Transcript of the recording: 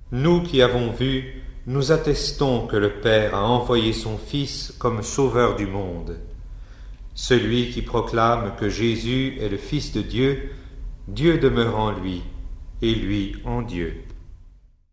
Nous qui avons vu, nous attestons que le Père a envoyé son Fils comme sauveur du monde. Celui qui proclame que Jésus est le Fils de Dieu, Dieu demeure en lui, et lui en Dieu.